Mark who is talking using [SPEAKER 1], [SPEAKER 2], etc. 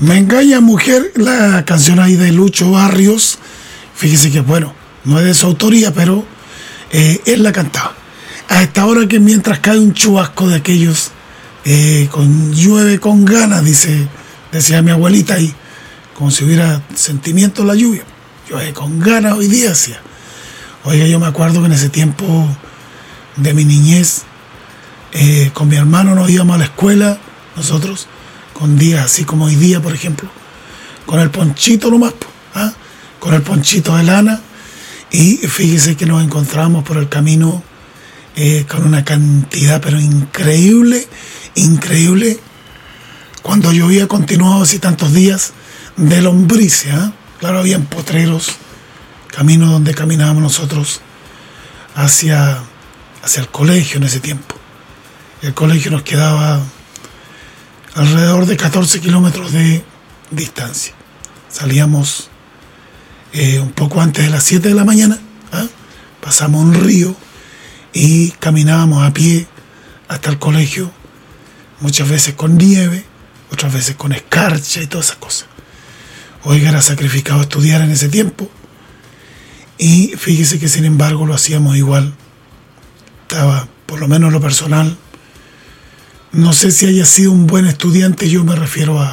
[SPEAKER 1] Me engaña mujer, la canción ahí de Lucho Barrios. Fíjese que, bueno, no es de su autoría, pero él la cantaba. A esta hora que mientras cae un chubasco de aquellos, llueve con ganas, decía mi abuelita ahí, como si hubiera sentimiento en la lluvia. Llueve con ganas hoy día, decía. Oiga, yo me acuerdo que en ese tiempo de mi niñez, con mi hermano nos íbamos a la escuela, nosotros, con días así como hoy día, por ejemplo, con el ponchito nomás, con el ponchito de lana, y fíjese que nos encontramos por el camino con una cantidad, pero increíble, cuando llovía continuado así tantos días, de lombrices, Claro, habían potreros, caminos donde caminábamos nosotros hacia el colegio en ese tiempo. El colegio nos quedaba alrededor de 14 kilómetros de distancia. Salíamos un poco antes de las 7 de la mañana, pasamos un río y caminábamos a pie hasta el colegio, muchas veces con nieve, otras veces con escarcha y todas esas cosas. Oiga, era sacrificado estudiar en ese tiempo, y fíjese que sin embargo lo hacíamos igual. Estaba, por lo menos en lo personal, no sé si haya sido un buen estudiante, yo me refiero a